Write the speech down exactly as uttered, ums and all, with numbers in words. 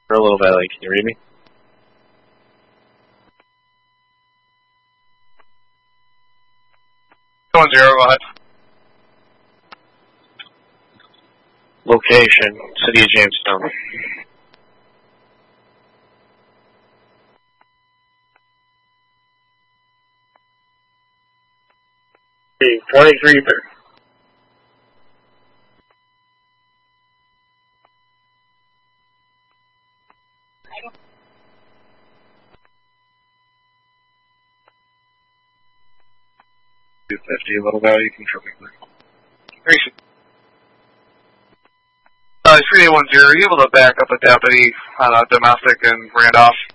Little Valley, can you read me? One zero, go ahead. Location, City of Jamestown. twenty-three thirty. two fifty, Little Valley, you can show me clear. Three. Uh, three eight one zero, are you able to back up a deputy on a domestic in Randolph?